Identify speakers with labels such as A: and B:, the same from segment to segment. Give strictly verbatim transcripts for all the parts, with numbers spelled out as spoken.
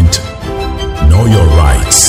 A: Point. Know your rights.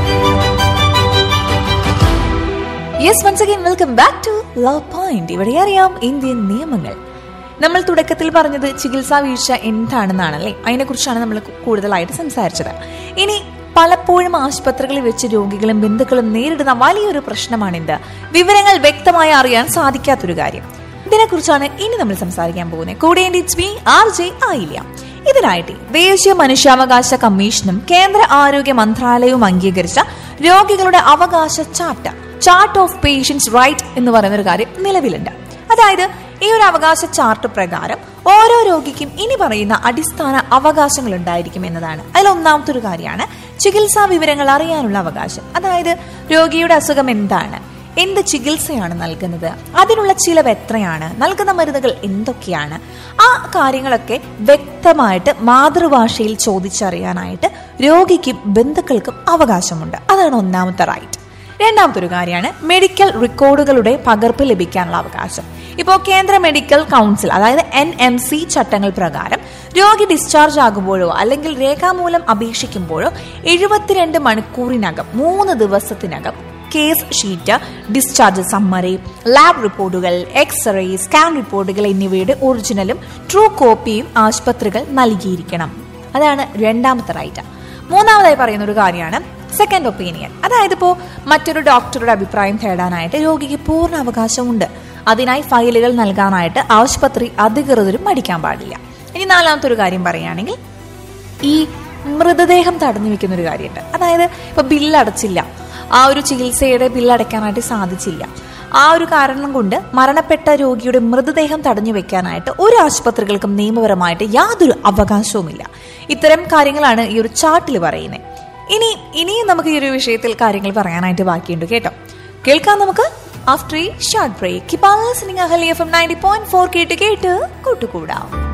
B: Yes, once again, welcome back to Law Point. ഇവിടെ അറിയാം Indian നിയമങ്ങൾ. നമ്മൾ തുടക്കത്തിൽ പറഞ്ഞത് ചികിത്സാ വീഴ്ച എന്താണെന്നാണല്ലേ, അതിനെക്കുറിച്ചാണ് നമ്മൾ കൂടുതലായിട്ട് സംസാരിച്ചത്. ഇനി പലപ്പോഴും ആശുപത്രികളിൽ വെച്ച് രോഗികളും ബന്ധുക്കളും നേരിടുന്ന വലിയൊരു പ്രശ്നമാണിത്, വിവരങ്ങൾ വ്യക്തമായി അറിയാൻ സാധിക്കാത്തൊരു കാര്യം. ഇതിനെക്കുറിച്ചാണ് ഇനി നമ്മൾ സംസാരിക്കാൻ പോകുന്നത്. കൂടെ ഇറ്റ്സ് മീ ആർ ജെ ആയില്ല. ഇതിനായിട്ട് ദേശീയ മനുഷ്യാവകാശ കമ്മീഷനും കേന്ദ്ര ആരോഗ്യ മന്ത്രാലയവും അംഗീകരിച്ച രോഗികളുടെ അവകാശ chart chart of patients right എന്ന് പറയുന്ന ഒരു കാര്യം നിലവിലുണ്ട്. അതായത് ഈ ഒരു അവകാശ ചാർട്ട് പ്രകാരം ഓരോ രോഗിക്കും ഇനി പറയുന്ന അടിസ്ഥാന അവകാശങ്ങൾ ഉണ്ടായിരിക്കും എന്നതാണ്. അതിൽ ഒന്നാമത്തെ ഒരു കാര്യമാണ് ചികിത്സാ വിവരങ്ങൾ അറിയാനുള്ള അവകാശം. അതായത് രോഗിയുടെ അസുഖം എന്താണ്, എന്ത് ചികിത്സയാണ് നൽകുന്നത്, അതിനുള്ള ചിലവ് എത്രയാണ്, നൽകുന്ന മരുന്നുകൾ എന്തൊക്കെയാണ്, ആ കാര്യങ്ങളൊക്കെ വ്യക്തമായിട്ട് മാതൃഭാഷയിൽ ചോദിച്ചറിയാനായിട്ട് രോഗിക്കും ബന്ധുക്കൾക്കും അവകാശമുണ്ട്. അതാണ് ഒന്നാമത്തെ റൈറ്റ്. രണ്ടാമത്തെ ഒരു കാര്യമാണ് മെഡിക്കൽ റെക്കോർഡുകളുടെ പകർപ്പ് ലഭിക്കാനുള്ള അവകാശം. ഇപ്പോൾ കേന്ദ്ര മെഡിക്കൽ കൗൺസിൽ അതായത് എൻ എം സി ചട്ടങ്ങൾ പ്രകാരം രോഗി ഡിസ്ചാർജ് ആകുമ്പോഴോ അല്ലെങ്കിൽ രേഖാമൂലം അപേക്ഷിക്കുമ്പോഴോ എഴുപത്തിരണ്ട് മണിക്കൂറിനകം മൂന്ന് ദിവസത്തിനകം case sheet, discharge summary, lab റിപ്പോർട്ടുകൾ, എക്സ്റേ, സ്കാൻ റിപ്പോർട്ടുകൾ എന്നിവയുടെ ഒറിജിനലും ട്രൂ കോപ്പിയും ആശുപത്രികൾ നൽകിയിരിക്കണം. അതാണ് രണ്ടാമത്തെ റൈറ്റ്. മൂന്നാമതായി പറയുന്ന ഒരു കാര്യമാണ് സെക്കൻഡ് ഒപ്പീനിയൻ. അതായത് ഇപ്പോൾ മറ്റൊരു ഡോക്ടറുടെ അഭിപ്രായം തേടാനായിട്ട് രോഗിക്ക് പൂർണ്ണ അവകാശമുണ്ട്. അതിനായി ഫയലുകൾ നൽകാനായിട്ട് ആശുപത്രി അധികൃതരും മടിക്കാൻ പാടില്ല. ഇനി നാലാമത്തെ ഒരു കാര്യം പറയുകയാണെങ്കിൽ ഈ മൃതദേഹം തടഞ്ഞു വെക്കുന്ന ഒരു കാര്യമുണ്ട്. അതായത് ഇപ്പൊ ബില്ലടച്ചില്ല, ആ ഒരു ചികിത്സയുടെ ബില്ലടയ്ക്കാനായിട്ട് സാധിച്ചില്ല, ആ ഒരു കാരണം കൊണ്ട് മരണപ്പെട്ട രോഗിയുടെ മൃതദേഹം തടഞ്ഞു വെക്കാനായിട്ട് ഒരു ആശുപത്രികൾക്കും നിയമപരമായിട്ട് യാതൊരു അവകാശവുമില്ല. ഇത്തരം കാര്യങ്ങളാണ് ഈ ഒരു ചാർട്ടിൽ പറയുന്നത്. ഇനി ഇനിയും നമുക്ക് ഈ ഒരു വിഷയത്തിൽ കാര്യങ്ങൾ പറയാനായിട്ട് ബാക്കിയുണ്ട് കേട്ടോ. കേൾക്കാം നമുക്ക് after A short break. Keep on listening Ahalya F M ninety point four കേട്ട് കേട്ട് കൂട്ടുകൂടാം.